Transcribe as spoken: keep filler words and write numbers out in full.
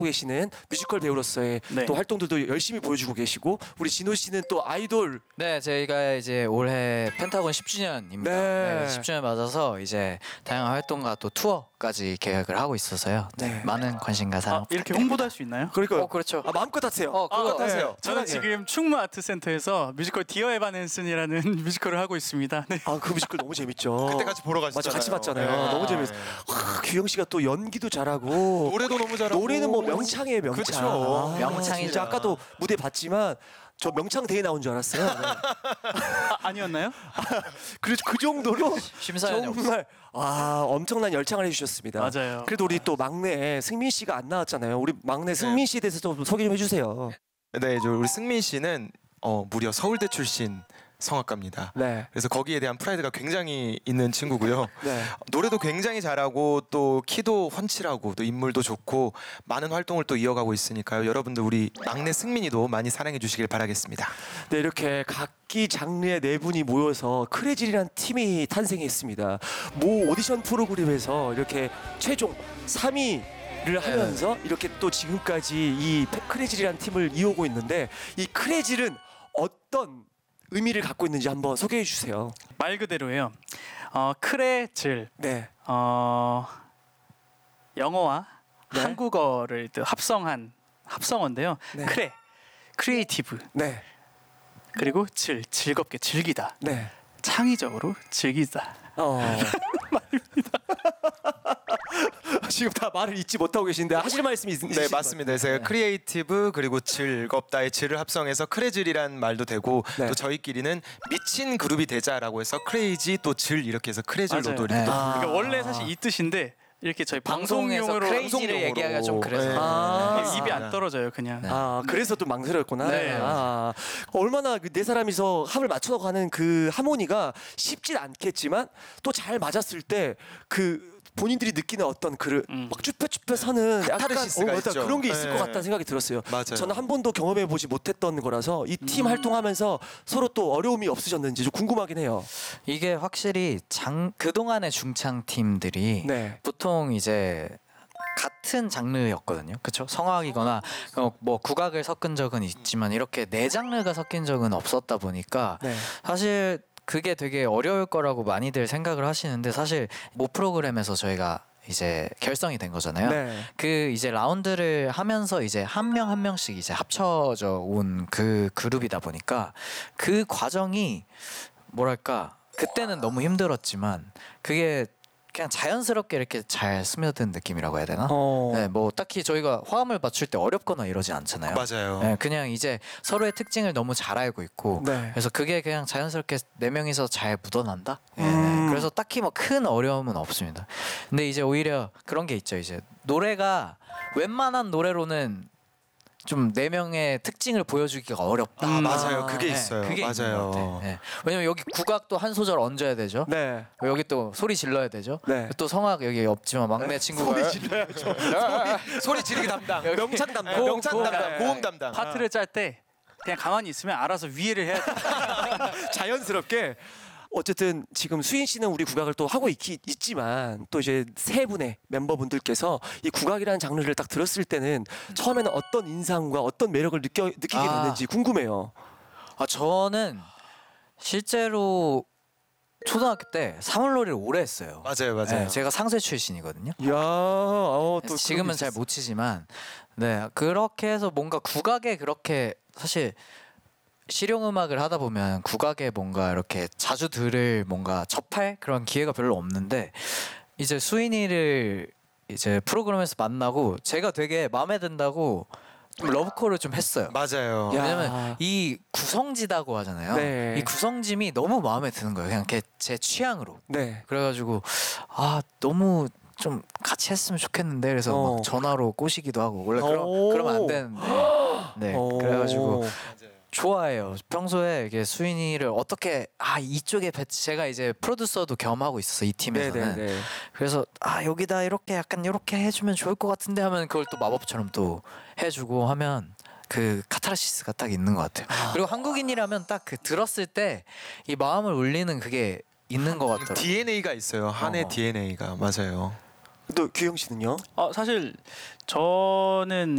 계시는 뮤지컬 배우로서의 네. 또 활동들도 열심히 보여주고 계시고 우리 진호 씨는 또 아이돌 네, 저희가 이제 올해 펜타곤 십 주년입니다. 네. 네, 십 주년 맞아서 이제 다양한 활동과 또 투어까지 계획을 하고 있어서요. 네, 네. 많은 관심과 사랑. 아, 이렇게 홍보도 할 수 있나요? 그러니까 어, 그렇죠. 아, 마음껏 하세요. 어, 그거 네. 하세요. 저는 편하게. 지금 충무 아트센터에서 뮤지컬 디어 에바넨슨이라는 뮤지컬을 하고 있습니다. 네. 아, 그 뮤지컬 너무 재밌죠. 그때 같이 보러 맞아, 가셨잖아요. 같이 봤잖아요. 네. 너무 재밌어. 와, 규영 씨가 또 연기도 잘하고 노래도 너무 잘하고 노래는 뭐 명창이에요, 명창. 그쵸. 아, 명창이죠. 진짜 아까도 무대 봤지만 저 명창 대회 나온 줄 알았어요. 네. 아, 아니었나요? 그래서 그 정도로 심사위원이 정말 와 엄청난 열창을 해주셨습니다. 맞아요. 그래도 우리 또 막내 승민 씨가 안 나왔잖아요. 우리 막내 승민 씨에 대해서 좀 소개 좀 해주세요. 네, 저 우리 승민 씨는 어, 무려 서울대 출신 성악가입니다. 네. 그래서 거기에 대한 프라이드가 굉장히 있는 친구고요. 네. 노래도 굉장히 잘하고 또 키도 훤칠하고 또 인물도 좋고 많은 활동을 또 이어가고 있으니까요. 여러분들 우리 막내 승민이도 많이 사랑해 주시길 바라겠습니다. 네, 이렇게 각기 장르의 네 분이 모여서 크레질이라는 팀이 탄생했습니다. 모 오디션 프로그램에서 이렇게 최종 삼 위를 하면서 이렇게 또 지금까지 이 크레질이라는 팀을 이어오고 있는데 이 크레질은 어떤 의미를 갖고 있는지 한번 소개해 주세요. 말 그대로예요. 어, 크레질. 네. 어, 영어와 네. 한국어를 또 합성한 합성어인데요. 네. 크레, 크리에이티브. 네. 그리고 질, 즐겁게 즐기다. 네. 창의적으로 즐기다. 어. 지금 다 말을 잊지 못하고 계신데 하실 말씀이 있으신 네, 맞습니다. 제가 크리에이티브 그리고 즐겁다의 질을 합성해서 크레즐이란 말도 되고 네. 또 저희끼리는 미친 그룹이 되자라고 해서 크레이지 또 질 이렇게 해서 크레즐로도 맞아요. 이렇게 네. 또 아. 그러니까 원래 사실 이 뜻인데 이렇게 저희 방송에서 방송용으로 크레이지를 방송용으로. 얘기하기가 좀 그래서. 네. 아. 입이 안 떨어져요, 그냥. 아 그래서 또 망설였구나. 네. 아, 얼마나 그 네 사람이서 합을 맞춰가는 그 하모니가 쉽진 않겠지만 또 잘 맞았을 때 그 본인들이 느끼는 어떤 그를 음. 막 쭈뼛쭈뼛하는 약간 카타르시스가 어, 맞다. 있죠. 그런 게 있을 네. 것 같다는 생각이 들었어요. 맞아요. 저는 한 번도 경험해 보지 못했던 거라서 이 팀 활동하면서 서로 또 어려움이 없으셨는지 좀 궁금하긴 해요. 이게 확실히 장 그동안의 중창 팀들이 네. 보통 이제 같은 장르였거든요. 그렇죠? 성악이거나 어, 뭐 국악을 섞은 적은 있지만 이렇게 네 장르가 섞인 적은 없었다 보니까 네. 사실 그게 되게 어려울 거라고 많이들 생각을 하시는데 사실 모 프로그램에서 저희가 이제 결성이 된 거잖아요. 네. 그 이제 라운드를 하면서 이제 한 명 한 명씩 이제 합쳐져 온 그 그룹이다 보니까 그 과정이 뭐랄까 그때는 너무 힘들었지만 그게 그냥 자연스럽게 이렇게 잘 스며든 느낌이라고 해야 되나? 어. 네, 뭐 딱히 저희가 화음을 맞출 때 어렵거나 이러지 않잖아요. 맞아요. 네, 그냥 이제 서로의 특징을 너무 잘 알고 있고 네. 그래서 그게 그냥 자연스럽게 네 명이서 잘 묻어난다. 네, 음. 그래서 딱히 뭐 큰 어려움은 없습니다. 근데 이제 오히려 그런 게 있죠. 이제 노래가 웬만한 노래로는 좀 네 명의 특징을 보여주기가 어렵다. 아, 음. 맞아요. 아, 그게 네, 있어요. 그게 있는 맞아요. 것 같아요. 네. 왜냐면 여기 국악도 한 소절 얹어야 되죠. 네. 여기 또 소리 질러야 되죠. 네. 또 성악 여기 없지만 막내 친구가 소리 질러야죠. 소리 지르기 담당. 명창 담당. 고, 명창 고- 담당. 네. 고음 담당. 파트를 짤 때 그냥 가만히 있으면 알아서 위에를 해야 돼. 자연스럽게 어쨌든 지금 수인 씨는 우리 국악을 또 하고 있, 있지만 또 이제 세 분의 멤버분들께서 이 국악이라는 장르를 딱 들었을 때는 처음에는 어떤 인상과 어떤 매력을 느껴 느끼게 아. 됐는지 궁금해요. 아 저는 실제로 초등학교 때 사물놀이를 오래 했어요. 맞아요, 맞아요. 네, 제가 상세 출신이거든요. 이야, 어, 또 지금은 그런 게 잘 있었어. 못 치지만 네 그렇게 해서 뭔가 국악에 그렇게 사실 실용 음악을 하다 보면 국악에 뭔가 이렇게 자주 들을 뭔가 접할 그런 기회가 별로 없는데 이제 수인이를 이제 프로그램에서 만나고 제가 되게 마음에 든다고 좀 러브콜을 좀 했어요. 맞아요. 야. 왜냐면 이 구성지다고 하잖아요. 네. 이 구성짐이 너무 마음에 드는 거예요. 그냥 걔- 제 취향으로. 네. 그래가지고 아 너무 좀 같이 했으면 좋겠는데 그래서 어. 막 전화로 꼬시기도 하고 원래 그러, 오. 그러면 안 되는데 네 오. 그래가지고 좋아해요. 평소에 이게 수인이를 어떻게 아 이쪽에 배치 제가 이제 프로듀서도 겸하고 있어서 이 팀에서는 네네네. 그래서 아 여기다 이렇게 약간 이렇게 해주면 좋을 것 같은데 하면 그걸 또 마법처럼 또 해주고 하면 그 카타르시스가 딱 있는 것 같아요. 그리고 한국인이라면 딱 그 들었을 때 이 마음을 울리는 그게 있는 것 같더라고요. 디엔에이가 있어요. 한의 어. 디엔에이가 맞아요. 또 규영 씨는요? 어, 사실 저는